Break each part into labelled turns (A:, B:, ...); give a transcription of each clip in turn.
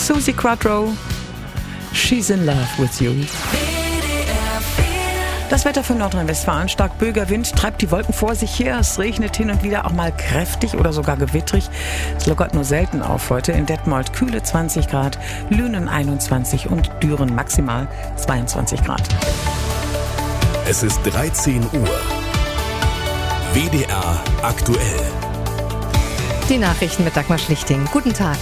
A: Susie Quattro, She's in Love with You. Das Wetter für Nordrhein-Westfalen: stark böiger Wind treibt die Wolken vor sich her. Es regnet hin und wieder auch mal kräftig oder sogar gewittrig. Es lockert nur selten auf heute. In Detmold kühle 20 Grad, Lünen 21 und Düren maximal 22 Grad.
B: Es ist 13 Uhr. WDR aktuell.
C: Die Nachrichten mit Dagmar Schlichting. Guten Tag.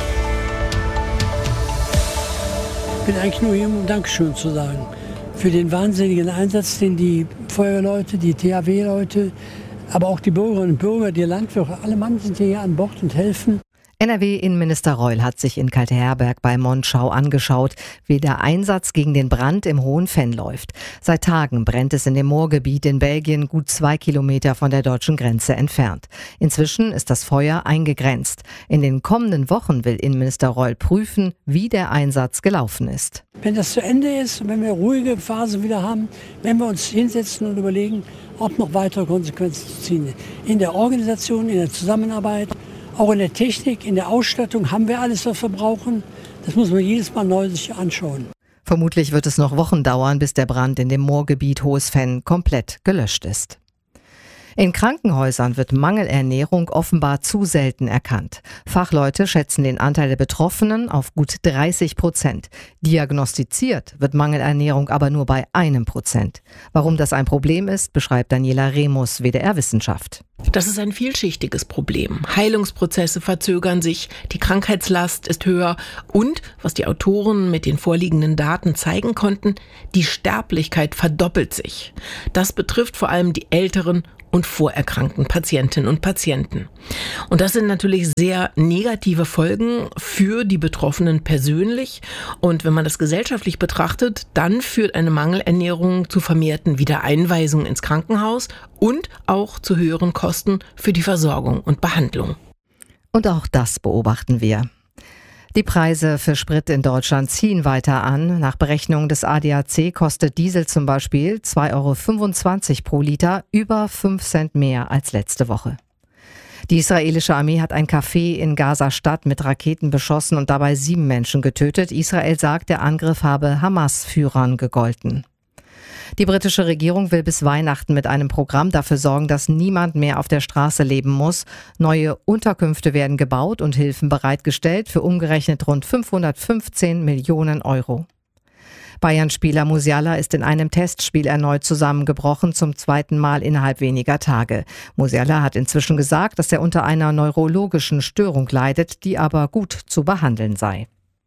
D: Ich bin eigentlich nur hier, um Dankeschön zu sagen. Für den wahnsinnigen Einsatz, den die Feuerwehrleute, die THW-Leute, aber auch die Bürgerinnen und Bürger, die Landwirte, alle Mann sind hier an Bord und helfen.
C: NRW-Innenminister Reul hat sich in Kalteherberg bei Monschau angeschaut, wie der Einsatz gegen den Brand im Hohen Venn läuft. Seit Tagen brennt es in dem Moorgebiet in Belgien, gut 2 Kilometer von der deutschen Grenze entfernt. Inzwischen ist das Feuer eingegrenzt. In den kommenden Wochen will Innenminister Reul prüfen, wie der Einsatz gelaufen ist.
D: Wenn das zu Ende ist und wenn wir ruhige Phase wieder haben, werden wir uns hinsetzen und überlegen, ob noch weitere Konsequenzen zu ziehen sind. In der Organisation, in der Zusammenarbeit, auch in der Technik, in der Ausstattung haben wir alles, was wir brauchen. Das muss man jedes Mal neu sich anschauen.
C: Vermutlich wird es noch Wochen dauern, bis der Brand in dem Moorgebiet Hohes Venn komplett gelöscht ist. In Krankenhäusern wird Mangelernährung offenbar zu selten erkannt. Fachleute schätzen den Anteil der Betroffenen auf gut 30%. Diagnostiziert wird Mangelernährung aber nur bei 1%. Warum das ein Problem ist, beschreibt Daniela Remus, WDR Wissenschaft.
E: Das ist ein vielschichtiges Problem. Heilungsprozesse verzögern sich, die Krankheitslast ist höher und, was die Autoren mit den vorliegenden Daten zeigen konnten, die Sterblichkeit verdoppelt sich. Das betrifft vor allem die älteren und vorerkrankten Patientinnen und Patienten. Und das sind natürlich sehr negative Folgen für die Betroffenen persönlich. Und wenn man das gesellschaftlich betrachtet, dann führt eine Mangelernährung zu vermehrten Wiedereinweisungen ins Krankenhaus und auch zu höheren Kosten für die Versorgung und Behandlung.
C: Und auch das beobachten wir. Die Preise für Sprit in Deutschland ziehen weiter an. Nach Berechnung des ADAC kostet Diesel zum Beispiel 2,25 € pro Liter, über 5 Cent mehr als letzte Woche. Die israelische Armee hat ein Café in Gaza-Stadt mit Raketen beschossen und dabei 7 Menschen getötet. Israel sagt, der Angriff habe Hamas-Führern gegolten. Die britische Regierung will bis Weihnachten mit einem Programm dafür sorgen, dass niemand mehr auf der Straße leben muss. Neue Unterkünfte werden gebaut und Hilfen bereitgestellt für umgerechnet rund 515 Millionen Euro. Bayern-Spieler Musiala ist in einem Testspiel erneut zusammengebrochen, zum 2. Mal innerhalb weniger Tage. Musiala hat inzwischen gesagt, dass er unter einer neurologischen Störung leidet, die aber gut zu behandeln sei.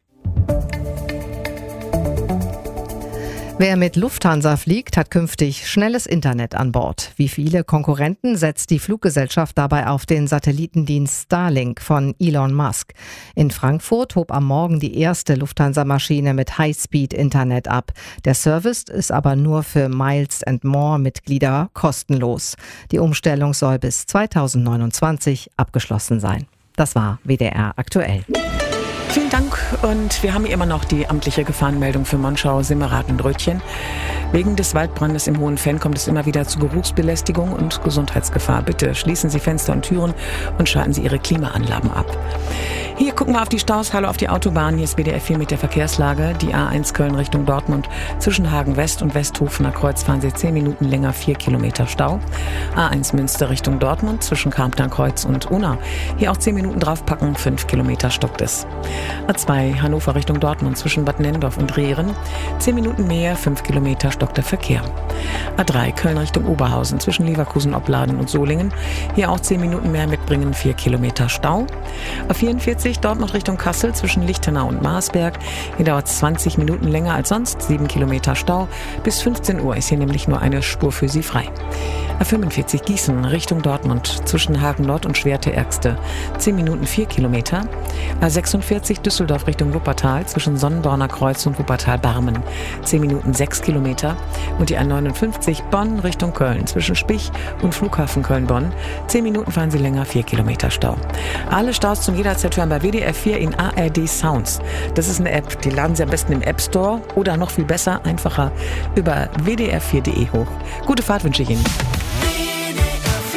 C: Wer mit Lufthansa fliegt, hat künftig schnelles Internet an Bord. Wie viele Konkurrenten setzt die Fluggesellschaft dabei auf den Satellitendienst Starlink von Elon Musk. In Frankfurt hob am Morgen die erste Lufthansa-Maschine mit High-Speed-Internet ab. Der Service ist aber nur für Miles & More-Mitglieder kostenlos. Die Umstellung soll bis 2029 abgeschlossen sein. Das war WDR aktuell.
A: Vielen Dank, und wir haben hier immer noch die amtliche Gefahrenmeldung für Monschau, Simmerath und Rötchen. Wegen des Waldbrandes im Hohen Venn kommt es immer wieder zu Geruchsbelästigung und Gesundheitsgefahr. Bitte schließen Sie Fenster und Türen und schalten Sie Ihre Klimaanlagen ab. Hier gucken wir auf die Staus, hallo auf die Autobahn. Hier ist WDR 4 mit der Verkehrslage. Die A1 Köln Richtung Dortmund. Zwischen Hagen West und Westhofener Kreuz fahren Sie 10 Minuten länger, 4 Kilometer Stau. A1 Münster Richtung Dortmund zwischen Karpner Kreuz und Unna. Hier auch 10 Minuten draufpacken, 5 Kilometer stockt es. A2 Hannover Richtung Dortmund zwischen Bad Nenndorf und Rehren. 10 Minuten mehr, 5 Kilometer stockt der Verkehr. A3 Köln Richtung Oberhausen zwischen Leverkusen, Opladen und Solingen. Hier auch 10 Minuten mehr mitbringen, 4 Kilometer Stau. A44 Dortmund Richtung Kassel zwischen Lichtenau und Marsberg. Hier dauert es 20 Minuten länger als sonst, 7 Kilometer Stau. Bis 15 Uhr ist hier nämlich nur eine Spur für Sie frei. A45 Gießen Richtung Dortmund zwischen Hagen Nord und Schwerte-Ergste. 10 Minuten 4 Kilometer. A46 Düsseldorf Richtung Wuppertal zwischen Sonnenborner Kreuz und Wuppertal-Barmen. 10 Minuten 6 Kilometer. Und die A59 Bonn Richtung Köln zwischen Spich und Flughafen Köln-Bonn. 10 Minuten fahren Sie länger, 4 Kilometer Stau. Alle Staus zum jederzeit hören bei WDR 4 in ARD Sounds. Das ist eine App, die laden Sie am besten im App Store oder noch viel besser, einfacher über wdr4.de hoch. Gute Fahrt wünsche ich Ihnen.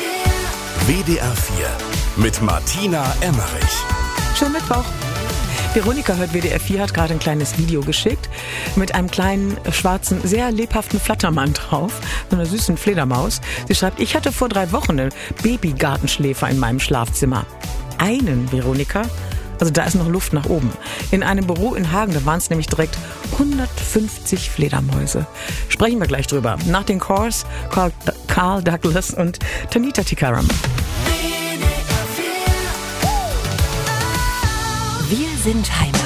B: WDR 4 mit Martina Emmerich.
A: Schönen Mittwoch. Veronika hört WDR 4, hat gerade ein kleines Video geschickt mit einem kleinen, schwarzen, sehr lebhaften Flattermann drauf, so einer süßen Fledermaus. Sie schreibt, ich hatte vor 3 Wochen einen Babygartenschläfer in meinem Schlafzimmer. Einen, Veronika? Also da ist noch Luft nach oben. In einem Büro in Hagen, da waren es nämlich direkt 150 Fledermäuse. Sprechen wir gleich drüber. Nach den Cores, Carl Douglas und Tanita Tikaram.
F: Wir sind Heimat.